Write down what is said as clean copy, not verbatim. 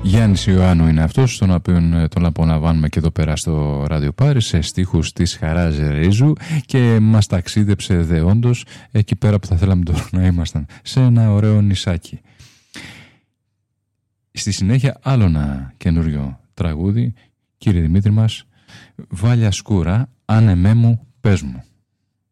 Γιάννης Ιωάννου είναι αυτός, τον οποίο τον απολαμβάνουμε και εδώ πέρα στο Ράδιο Πάρη, σε στίχους της Χαράς Ρίζου, και μας ταξίδεψε δεόντως εκεί πέρα που θα θέλαμε τώρα να ήμασταν, σε ένα ωραίο νησάκι. Στη συνέχεια άλλο ένα καινούριο τραγούδι, κύριε Δημήτρη μας, Βάλια Σκούρα, αν εμέ μου πες μου.